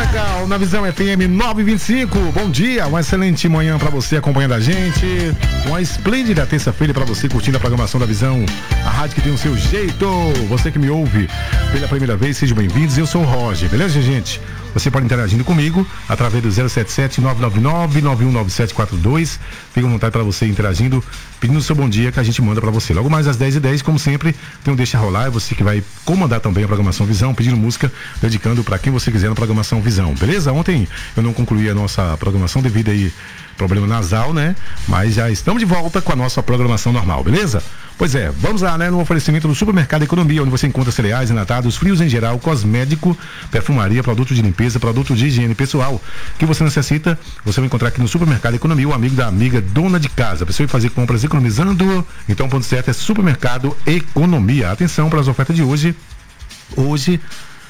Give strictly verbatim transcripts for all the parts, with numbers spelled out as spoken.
Legal, na Visão F M nove vinte e cinco. Bom dia, uma excelente manhã pra você acompanhando a gente. Uma esplêndida terça-feira pra você curtindo a programação da Visão, a rádio que tem o seu jeito. Você que me ouve pela primeira vez, sejam bem-vindos. Eu sou o Roger, beleza, gente? Você pode interagindo comigo através do zero sete sete, nove nove nove, nove um nove sete quatro dois. Fica à vontade para você interagindo, pedindo o seu bom dia que a gente manda para você. Logo mais às dez e dez, como sempre, tem um Deixa Rolar. É você que vai comandar também a programação Visão, pedindo música, dedicando para quem você quiser na programação Visão, beleza? Ontem eu não concluí a nossa programação devido aí problema nasal, né? Mas já estamos de volta com a nossa programação normal, beleza? Pois é, vamos lá, né? No oferecimento do Supermercado Economia, onde você encontra cereais, enlatados, frios em geral, cosmético, perfumaria, produtos de limpeza, produtos de higiene pessoal que você necessita, você vai encontrar aqui no Supermercado Economia, o amigo da amiga dona de casa. A pessoa vai fazer compras economizando, então o ponto certo é Supermercado Economia. Atenção para as ofertas de hoje. Hoje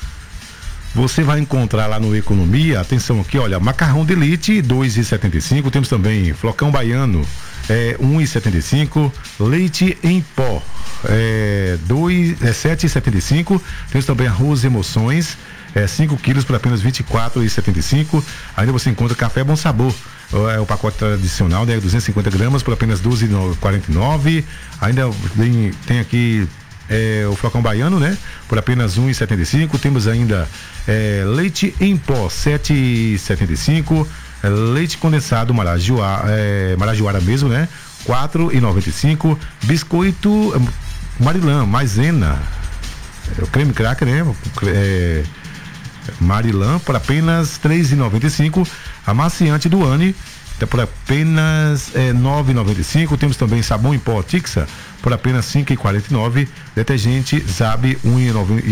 você vai encontrar lá no Economia, atenção aqui, olha, macarrão de elite, dois reais e setenta e cinco, temos também flocão baiano, é, um real e setenta e cinco, leite em pó, é, dois, é, sete reais e setenta e cinco, temos também arroz Emoções, é, cinco quilos por apenas vinte e quatro reais e setenta e cinco, ainda você encontra café Bom Sabor, é o pacote tradicional, né, duzentos e cinquenta gramas por apenas doze reais e quarenta e nove, ainda tem, tem aqui É, o flocão baiano, né? Por apenas um real e setenta e cinco. Temos ainda é, leite em pó, sete reais e setenta e cinco. É, leite condensado Marajoara, é, Marajoara mesmo, né? quatro reais e noventa e cinco. Biscoito Marilã, Maisena, é, o creme cracker, né? É, Marilã por apenas três reais e noventa e cinco. Amaciante do Anne por apenas é, nove reais e noventa e cinco. Temos também sabão em pó Tixa por apenas cinco reais e quarenta e nove. Detergente Zab um real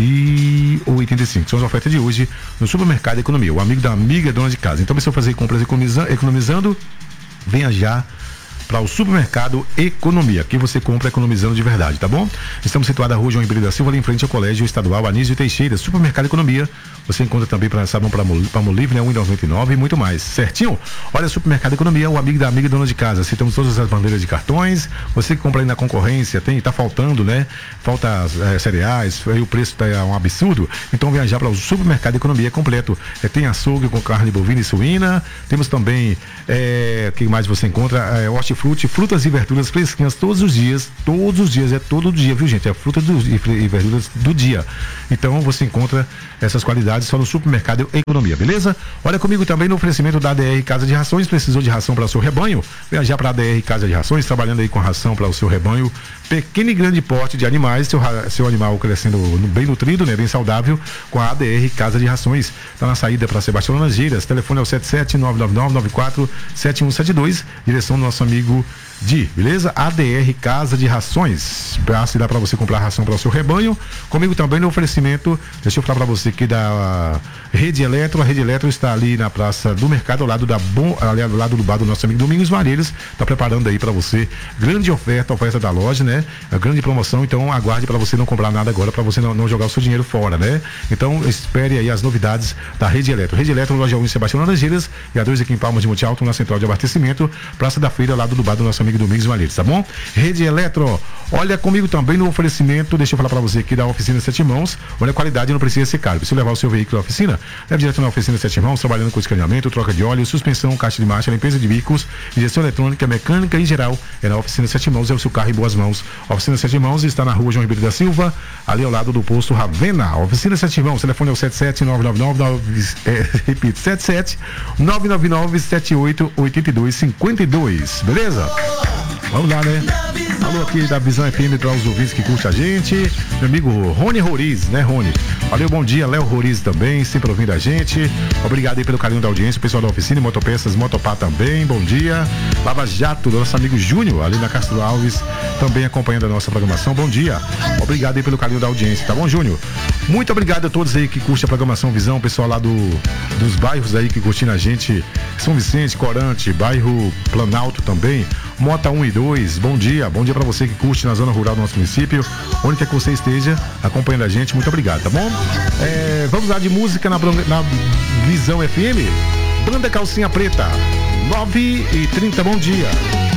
e oitenta e cinco. São as ofertas de hoje no Supermercado Economia, o amigo da amiga dona de casa. Então, se você fazer compras economizando, economizando, venha já para o Supermercado Economia, que você compra economizando de verdade, tá bom? Estamos situados na rua João Ribeiro da Silva, ali em frente ao Colégio Estadual Anísio Teixeira. Supermercado Economia, você encontra também para sabão para Molivre, né? um real e noventa e nove e muito mais, certinho? Olha, Supermercado Economia, o amigo da amiga dona de casa. Citamos todas as bandeiras de cartões. Você que compra aí na concorrência, tem, tá faltando, né? Falta é, cereais, aí o preço tá um absurdo. Então viajar para o Supermercado Economia completo. É, tem açougue com carne bovina e suína. Temos também, é, que mais você encontra? É, hortifruti, frutas e verduras fresquinhas todos os dias, todos os dias, é todo dia, viu, gente? É frutas do, e verduras do dia. Então você encontra essas qualidades só no Supermercado Economia, beleza? Olha comigo também no oferecimento da A D R Casa de Rações. Precisou de ração para o seu rebanho? Viajar para a A D R Casa de Rações, trabalhando aí com ração para o seu rebanho, pequeno e grande porte de animais, seu, seu animal crescendo bem nutrido, né? Bem saudável, com a A D R Casa de Rações. Está na saída para Sebastião Laranjeiras. Telefone é o sete sete nove nove nove nove quatro sete um sete dois, direção do nosso amigo Di, beleza? A D R Casa de Rações, se dá para você comprar ração para o seu rebanho. Comigo também no oferecimento, deixa eu falar para você aqui da Rede Eletro. A Rede Eletro está ali na Praça do Mercado, ao lado da bom, ali ao lado do bar do nosso amigo Domingos Varelhos. Está preparando aí para você grande oferta, oferta da loja, né? A grande promoção, então aguarde para você não comprar nada agora, para você não, não jogar o seu dinheiro fora, né? Então espere aí as novidades da Rede Eletro. Rede Eletro, loja um em Sebastião Laranjeiras e a dois aqui em Palmas de Monte Alto, na central de abastecimento, Praça da Feira, ao lado do bar do nosso amigo Domingos Malheiros, tá bom? Rede Eletro, olha comigo também no oferecimento, deixa eu falar pra você aqui da Oficina Sete Mãos. Olha, a qualidade não precisa ser caro. Se levar o seu veículo à oficina, leve direto na Oficina Sete Mãos, trabalhando com escaneamento, troca de óleo, suspensão, caixa de marcha, limpeza de bicos, injeção eletrônica, mecânica em geral. É na Oficina Sete Mãos, é o seu carro em boas mãos. A Oficina Sete Mãos está na rua João Ribeiro da Silva, ali ao lado do posto Ravena. Oficina Sete Mãos, telefone é o sete sete nove nove nove, é, repito, sete sete nove nove nove sete oito oito dois cinco dois, beleza? Vamos lá, né? Alô aqui da Visão F M para os ouvintes que curtem a gente. Meu amigo Rony Roriz, né, Rony? Valeu, bom dia. Léo Roriz também, sempre ouvindo a gente. Obrigado aí pelo carinho da audiência. O pessoal da oficina, Motopeças, Motopá também, bom dia. Lava Jato, do nosso amigo Júnior, ali na Castro Alves, também acompanhando a nossa programação. Bom dia. Obrigado aí pelo carinho da audiência, tá bom, Júnior? Muito obrigado a todos aí que curtem a programação Visão, o pessoal lá do, dos bairros aí que curtindo a gente. São Vicente, Corante, bairro Planalto também. Mota um e dois, bom dia, bom dia pra você que curte na zona rural do nosso município, onde quer que você esteja acompanhando a gente, muito obrigado, tá bom? É, vamos lá de música na, na Visão F M, Banda Calcinha Preta, nove e trinta, bom dia.